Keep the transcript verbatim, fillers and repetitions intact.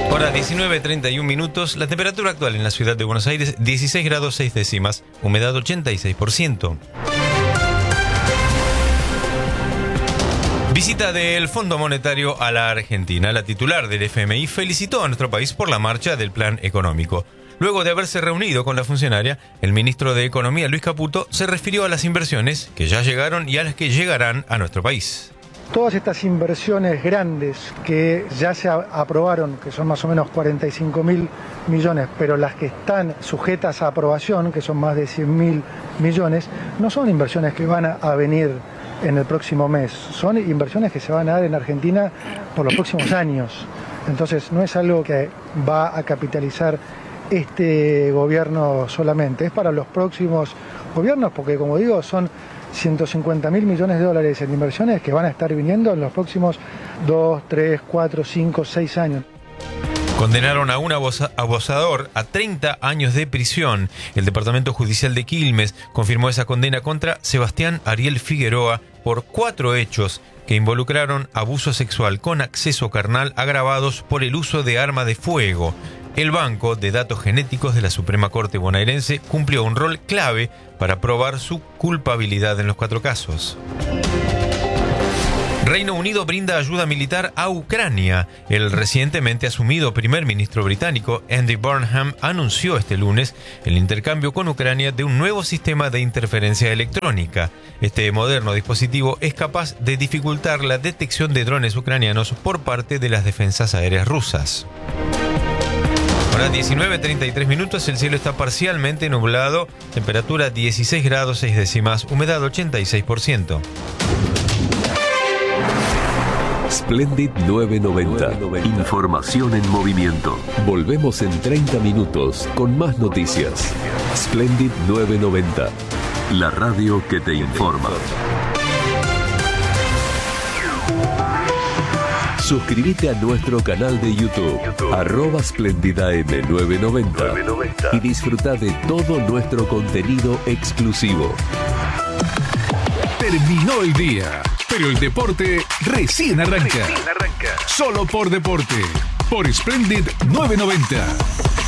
Hora diecinueve treinta y un minutos. La temperatura actual en la ciudad de Buenos Aires, dieciséis grados seis décimas. Humedad ochenta y seis por ciento. Visita del Fondo Monetario a la Argentina. La titular del F M I felicitó a nuestro país por la marcha del plan económico. Luego de haberse reunido con la funcionaria, el ministro de Economía, Luis Caputo, se refirió a las inversiones que ya llegaron y a las que llegarán a nuestro país. Todas estas inversiones grandes que ya se aprobaron, que son más o menos cuarenta y cinco mil millones, pero las que están sujetas a aprobación, que son más de cien mil millones, no son inversiones que van a venir en el próximo mes, son inversiones que se van a dar en Argentina por los próximos años. Entonces no es algo que va a capitalizar este gobierno solamente, es para los próximos gobiernos, porque como digo, son ciento cincuenta mil millones de dólares en inversiones que van a estar viniendo en los próximos dos, tres, cuatro, cinco, seis años. Condenaron a un abusador a treinta años de prisión. El Departamento Judicial de Quilmes confirmó esa condena contra Sebastián Ariel Figueroa por cuatro hechos que involucraron abuso sexual con acceso carnal agravados por el uso de arma de fuego. El Banco de Datos Genéticos de la Suprema Corte bonaerense cumplió un rol clave para probar su culpabilidad en los cuatro casos. Reino Unido brinda ayuda militar a Ucrania. El recientemente asumido primer ministro británico Andy Burnham anunció este lunes el intercambio con Ucrania de un nuevo sistema de interferencia electrónica. Este moderno dispositivo es capaz de dificultar la detección de drones ucranianos por parte de las defensas aéreas rusas. Ahora diecinueve treinta y tres minutos, el cielo está parcialmente nublado, temperatura dieciséis grados seis décimas, humedad ochenta y seis por ciento. Splendid novecientos noventa. Información en movimiento. Volvemos en treinta minutos con más noticias. Splendid novecientos noventa. La radio que te informa. Suscríbete a nuestro canal de YouTube, arroba SplendidAM novecientos noventa, y disfruta de todo nuestro contenido exclusivo. Terminó el día, pero el deporte recién arranca. Recién arranca. Solo por deporte, por Splendid novecientos noventa.